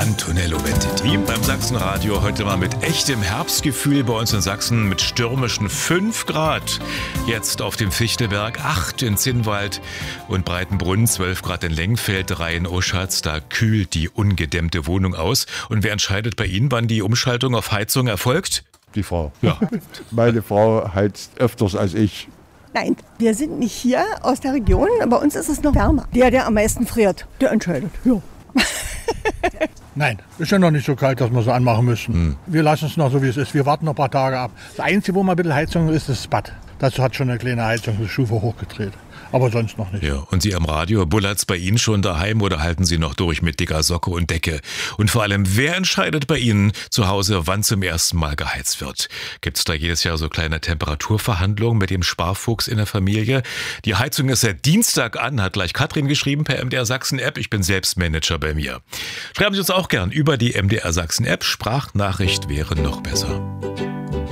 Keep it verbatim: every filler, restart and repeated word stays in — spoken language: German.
Antonello Venditti beim Sachsenradio. Heute mal mit echtem Herbstgefühl bei uns in Sachsen mit stürmischen fünf Grad. Jetzt auf dem Fichtelberg, acht in Zinnwald und Breitenbrunn, zwölf Grad in Lengfeld, drei in Oschatz. Da kühlt die ungedämmte Wohnung aus. Und wer entscheidet bei Ihnen, wann die Umschaltung auf Heizung erfolgt? Die Frau. Ja. Meine Frau heizt öfters als ich. Nein, wir sind nicht hier aus der Region. Bei uns ist es noch wärmer. Der, der am meisten friert, der entscheidet. Ja. Nein, ist ja noch nicht so kalt, dass wir so anmachen müssen. Hm. Wir lassen es noch so, wie es ist. Wir warten noch ein paar Tage ab. Das Einzige, wo mal ein bisschen Heizung ist, ist das Bad. Dazu hat schon eine kleine Heizungsstufe hochgedreht. Aber sonst noch nicht. Ja, und Sie am Radio, bullert's bei Ihnen schon daheim oder halten Sie noch durch mit dicker Socke und Decke? Und vor allem, wer entscheidet bei Ihnen zu Hause, wann zum ersten Mal geheizt wird? Gibt's da jedes Jahr so kleine Temperaturverhandlungen mit dem Sparfuchs in der Familie? Die Heizung ist seit Dienstag an, hat gleich Katrin geschrieben per M D R Sachsen App. Ich bin selbst Manager bei mir. Schreiben Sie uns auch gern über die M D R Sachsen App. Sprachnachricht wäre noch besser.